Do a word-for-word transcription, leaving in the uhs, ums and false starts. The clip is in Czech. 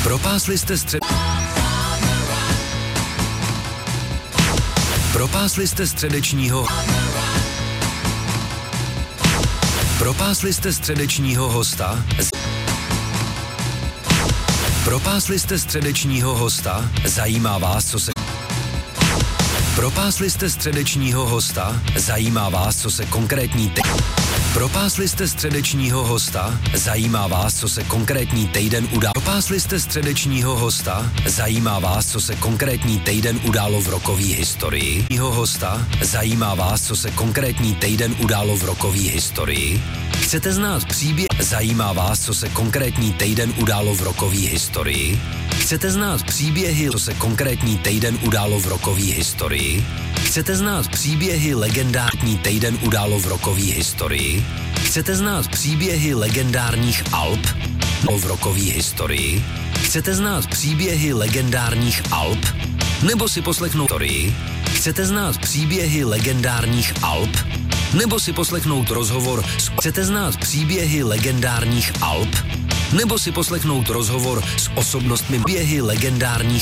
Propásli jste střed... Propásli jste středečního... Propásli jste středečního hosta... Propásli jste středečního hosta, zajímá vás, co se... Propásli jste středečního hosta, zajímá vás, co se konkrétní te... Propásli jste středečního hosta, zajímá vás, co se konkrétní týden událo. Propásli jste středečního hosta, zajímá vás, co se konkrétní týden událo v rokové historii. Hosta, zajímá vás, co se konkrétní týden událo v rokové historii. Chcete znát příběh? Zajímá vás, co se konkrétní týden událo v rokové historii? Chcete znát příběhy, co se konkrétní týden událo v rokové historii? Chcete znát příběhy legendární týden událo v rokové historii? Chcete znát příběhy legendárních Alp v rokové historii? Chcete znát příběhy legendárních Alp? Nebo si poslechnout historii? Chcete znát příběhy legendárních Alp? Nebo si poslechnout rozhovor s... Chcete znát příběhy legendárních Alp? Nebo si poslechnout rozhovor s osobnostmi běhy legendárních